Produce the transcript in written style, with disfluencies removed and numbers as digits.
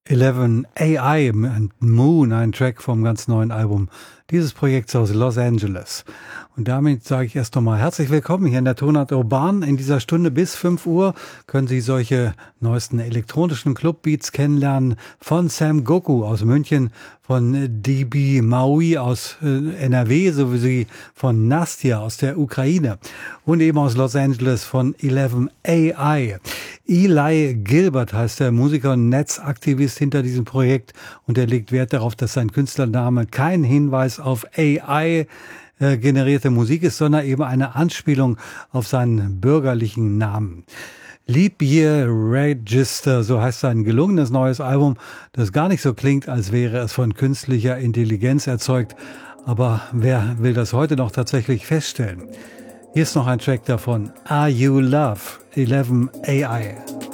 11 AI and Moon, ein Track vom ganz neuen Album dieses Projekts aus Los Angeles. Und damit sage ich erst nochmal herzlich willkommen hier in der Tonart Urban. In dieser Stunde bis 5 Uhr können Sie solche neuesten elektronischen Clubbeats kennenlernen von Sam Goku aus München, von DB Maui aus NRW sowie von Nastya aus der Ukraine und eben aus Los Angeles von 11 AI. Eli Gilbert heißt der Musiker und Netzaktivist hinter diesem Projekt und er legt Wert darauf, dass sein Künstlername kein Hinweis auf AI generierte Musik ist, sondern eben eine Anspielung auf seinen bürgerlichen Namen. Leap Year Register, so heißt sein gelungenes neues Album, das gar nicht so klingt, als wäre es von künstlicher Intelligenz erzeugt. Aber wer will das heute noch tatsächlich feststellen? Hier ist noch ein Track davon. Are You Love? 11 AI.